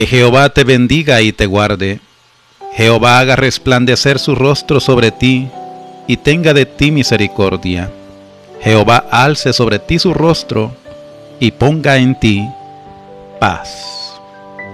Que Jehová te bendiga y te guarde. Jehová haga resplandecer su rostro sobre ti y tenga de ti misericordia. Jehová alce sobre ti su rostro y ponga en ti paz.